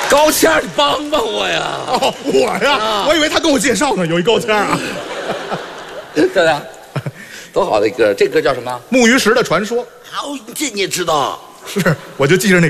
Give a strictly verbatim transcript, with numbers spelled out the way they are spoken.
高谦儿，你帮帮我呀！ 哦，我呀， 啊我以为他跟我介绍呢，有一高谦啊。 对不对？多好的一歌，这歌叫什么？ 木鱼石的传说， 哦，这你也知道？ 是，我就记着那